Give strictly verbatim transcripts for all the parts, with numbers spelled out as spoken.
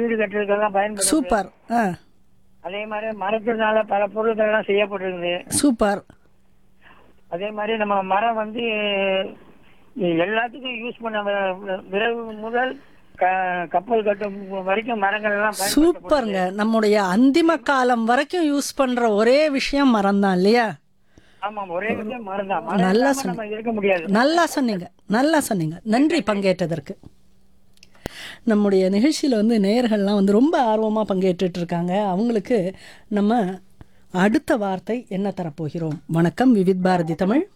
வீடு கட்டுறதுக்கெல்லாம் பயன்படுது. சூப்பர். ஆ அதே மாதிரி மரத்தினால பல பொருட்கள் எல்லாம் செய்யப்பட்டிருக்குது. சூப்பர். அதே மாதிரி நம்ம மரம் வந்து எல்லாத்துக்கும் யூஸ் பண்ண வி- விறகு முதல் க- கப்பல் கட்டும் வரைக்கும் மரங்கள் எல்லாம் சூப்பருங்க. பயன்படுத்தப்படுது. நம்முடைய அந்திம காலம் வரைக்கும் யூஸ் பண்ற ஒரே விஷயம் மரம் தான் இல்லையா? ஆமாம், ஒரே விஷயம் மரம் தான். மரம் நல்லா இல்லாம நம்ம சொன்னீங்க. இருக்க முடியாது. நல்லா சொன்னீங்க. நல்லா சொன்னீங்க. நன்றி பங்கேற்றதற்கு. நம்முடைய நிகழ்ச்சியில் வந்து நேயர்கள்லாம் வந்து ரொம்ப ஆர்வமாக பங்கேற்றுட்டு இருக்காங்க. அவங்களுக்கு நம்ம அடுத்த வார்த்தை என்ன தரப்போகிறோம்? வணக்கம் விவித் பாரதி தமிழ்.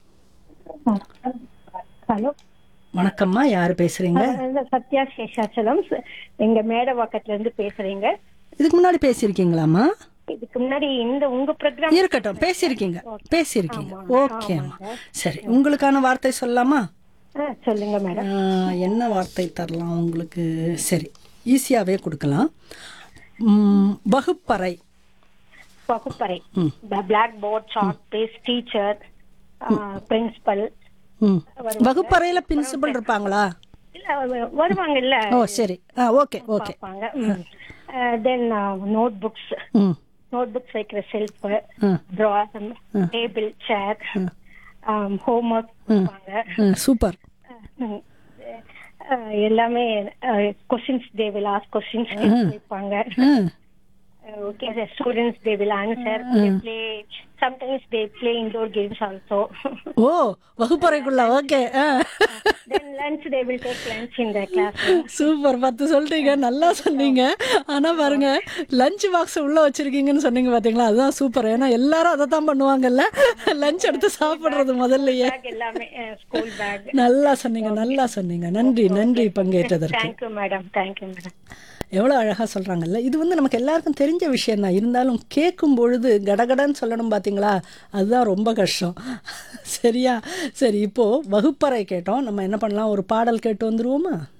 ஹலோ, வணக்கம்மா, யார் பேசுறீங்க? சத்யா சேஷாச்சலம், எங்க மேடவாக்கத்துல இருந்து பேசுறீங்க. இதுக்கு முன்னாடி பேசியிருக்கீங்களாம்மா? இதுக்கு முன்னாடி இந்த உங்க ப்ரோக்ராம் இருக்கட்டும், பேசியிருக்கீங்க பேசியிருக்கீங்க ஓகேம்மா. சரி, உங்களுக்கான வார்த்தை சொல்லலாமா? சொல்லுங்க மேடம். ஆஹ், என்ன வார்த்தை தரலாம் உங்களுக்கு? சரி, ஈஸியாகவே கொடுக்கலாம். ம், வகுப்பறை. வகுப்பறை, black board, chalk piece, teacher, principal. ம், வகுப்பறையில் பிரின்சிபல் இருப்பாங்களா? இல்ல வருவாங்க இல்ல, ஓ சரி, ஆ ஓகே ஓகே. தென் நோட் புக்ஸ், ம் நோட் புக்ஸ் வைக்கிற செல்ஃப், ம் ட்ராயர், டேபிள், சேர், ஹோம் ஒர்க் வைப்பாங்க. ம், சூப்பர். ம். அஹ் எல்லாமே questions, they will ask questions வைப்பாங்க. ம் Okay, the students, they will answer. They play. Sometimes they play indoor games also. O, வகுப்பறைக்குள்ள. Okay. Ah Then lunch, they will take lunch in the classroom. Super. பத்து சொல்லிட்டீங்க, நல்லா சொன்னீங்க. ஆனால் பாருங்க, lunch box உள்ளே வச்சிருக்கீங்கன்னு சொன்னீங்க பார்த்தீங்களா? அதுதான் சூப்பர். ஏன்னா எல்லாரும் அதை தான் பண்ணுவாங்கல்ல, லஞ்ச் எடுத்து சாப்பிட்றது முதல்லையே. Bag எல்லாமே ஸ்கூல் பேக். நல்லா சொன்னீங்க, நல்லா சொன்னீங்க. நன்றி நன்றி பங்கேற்றதற்கு. Thank you, madam. Thank you, madam. எவ்வளோ அழகாக சொல்கிறாங்கல்ல. இது வந்து நமக்கு எல்லாருக்கும் தெரிஞ்ச விஷயம் தான், இருந்தாலும் கேட்கும் பொழுது கடகடன்னு சொல்லணும் பார்த்தீங்களா? அதுதான் ரொம்ப கஷ்டம். சரியா? சரி, இப்போது வகுப்பறை கேட்டோம். நம்ம என்ன பண்ணலாம்? ஒரு பாடல் கேட்டு வந்துருவோமா?